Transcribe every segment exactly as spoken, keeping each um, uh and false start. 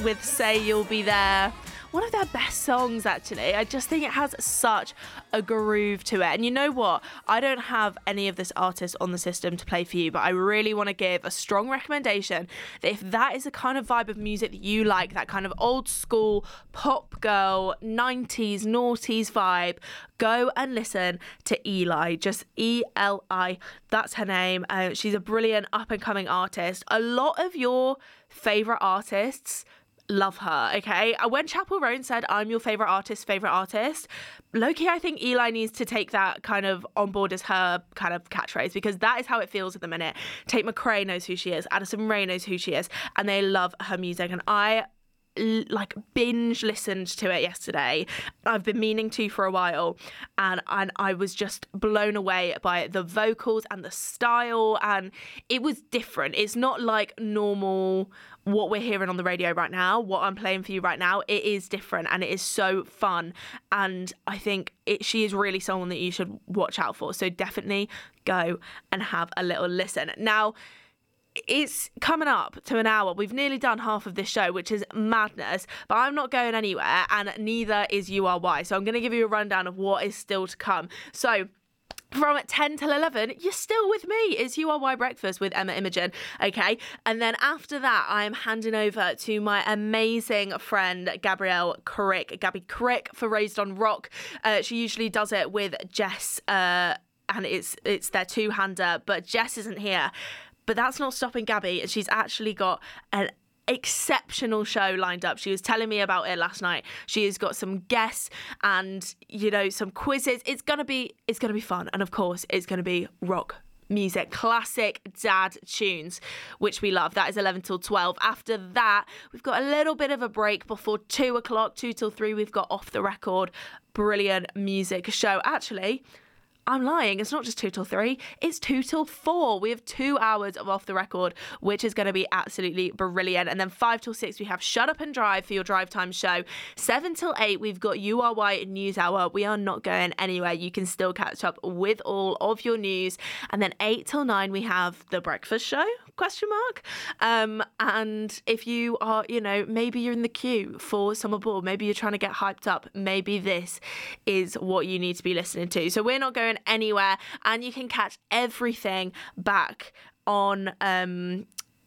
with Say You'll Be There. One of their best songs, actually. I just think it has such a groove to it. And you know what? I don't have any of this artist on the system to play for you, but I really want to give a strong recommendation that if that is the kind of vibe of music that you like, that kind of old school pop girl, nineties, noughties vibe, go and listen to Eli. Just E L I. That's her name. Uh, she's a brilliant up-and-coming artist. A lot of your favourite artists love her, okay? When Chappell Roan said, I'm your favourite artist, favourite artist, low-key, I think Eli needs to take that kind of on board as her kind of catchphrase, because that is how it feels at the minute. Tate McRae knows who she is, Addison Rae knows who she is, and they love her music, and I like binge listened to it yesterday. I've been meaning to for a while, and and I was just blown away by the vocals and the style, and it was different. It's not like normal what we're hearing on the radio right now, what I'm playing for you right now. It is different, and it is so fun, and I think it, she is really someone that you should watch out for, so definitely go and have a little listen. Now, it's coming up to an hour. We've nearly done half of this show, which is madness, but I'm not going anywhere, and neither is U R Y. So I'm going to give you a rundown of what is still to come. So from ten till eleven, you're still with me. It's U R Y Breakfast with Emma Imogen, okay? And then after that, I am handing over to my amazing friend, Gabrielle Crick. Gabby Crick for Raised on Rock. Uh, she usually does it with Jess, uh, and it's, it's their two-hander, but Jess isn't here. But that's not stopping Gabby. She's actually got an exceptional show lined up. She was telling me about it last night. She has got some guests and, you know, some quizzes. It's gonna be it's gonna be fun. And of course, it's gonna be rock music, classic dad tunes, which we love. That is eleven till twelve. After that, we've got a little bit of a break before two o'clock, two till three. We've got Off the Record, brilliant music show. Actually, I'm lying. It's not just two till three. It's two till four. We have two hours of Off the Record, which is going to be absolutely brilliant. And then five till six, we have Shut Up and Drive for your drive time show. Seven till eight, we've got U R Y News Hour. We are not going anywhere. You can still catch up with all of your news. And then eight till nine, we have The Breakfast Show, question mark. Um, and if you are, you know, maybe you're in the queue for Summer Ball, maybe you're trying to get hyped up, maybe this is what you need to be listening to. So we're not going anywhere, and you can catch everything back on um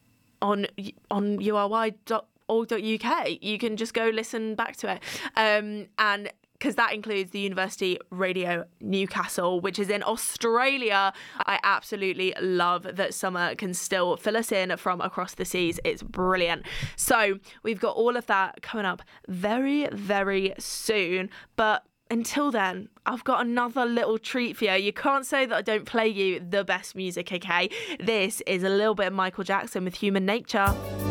on on U R Y dot org dot U K. You can just go listen back to it, um and because that includes the University Radio Newcastle, which is in Australia. I absolutely love that Summer can still fill us in from across the seas. It's brilliant. So we've got all of that coming up very, very soon. But until then, I've got another little treat for you. You can't say that I don't play you the best music, okay? This is a little bit of Michael Jackson with Human Nature.